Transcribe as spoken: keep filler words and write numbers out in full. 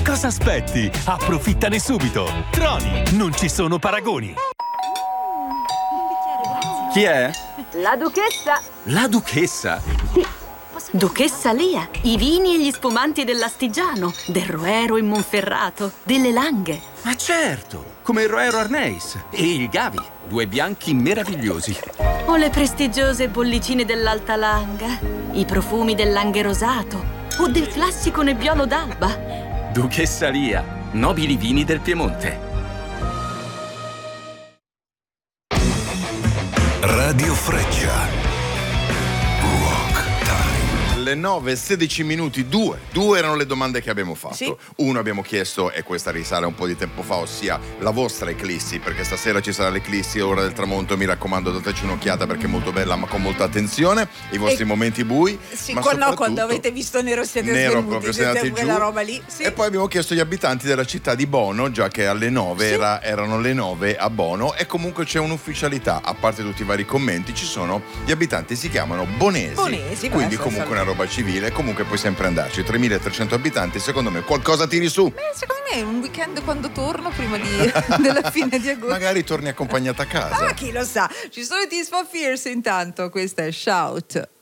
Cosa aspetti? Approfittane subito. Troni, non ci sono paragoni. Chi è? La duchessa. La duchessa? Sì. Duchessa Lia, i vini e gli spumanti dell'Astigiano, del Roero in Monferrato, delle Langhe. Ma certo, come il Roero Arneis e il Gavi, due bianchi meravigliosi. O le prestigiose bollicine dell'Alta Langa, i profumi del Langhe rosato o del classico Nebbiolo d'Alba. Duchessa Lia, nobili vini del Piemonte. Radio Freccia. Le nove e sedici minuti, due. Due erano le domande che abbiamo fatto. Sì. Uno abbiamo chiesto, e questa risale un po' di tempo fa, ossia la vostra eclissi, perché stasera ci sarà l'eclissi, ora del tramonto, mi raccomando dateci un'occhiata perché è molto bella, ma con molta attenzione, i vostri E- momenti bui. Sì, ma quando, no, soprattutto quando avete visto nero siete nero svenuti, proprio, siete andati quella giù. roba lì. Sì. E poi abbiamo chiesto agli abitanti della città di Bono, già che alle nove Sì. era, erano le nove a Bono, e comunque c'è un'ufficialità, a parte tutti i vari commenti, ci sono gli abitanti, si chiamano bonesi, Bonesi, quindi beh, comunque senza- una roba civile, comunque puoi sempre andarci. tremilatrecento abitanti, secondo me qualcosa tiri su. Beh, secondo me è un weekend quando torno prima di, della fine di agosto. Magari torni accompagnata a casa. Ah, chi lo sa. Ci sono i Tears for Fears intanto, questa è Shout.